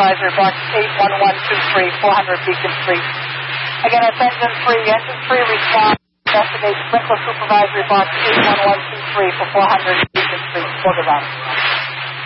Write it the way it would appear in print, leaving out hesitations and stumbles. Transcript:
Supervisor, box 81123, 400 Beacon Street. Again, it's engine 3 response. Investigate sprinkler supervisory box 81123 for 400 Beacon Street. Over that.